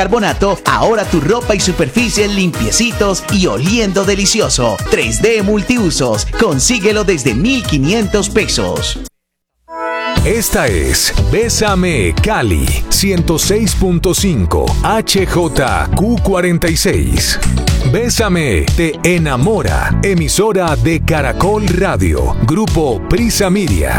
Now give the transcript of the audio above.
Carbonato, ahora tu ropa y superficie limpiecitos y oliendo delicioso. 3D Multiusos, consíguelo desde 1,500 pesos. Esta es Bésame Cali 106.5 HJQ46. Bésame te enamora. Emisora de Caracol Radio. Grupo Prisa Media.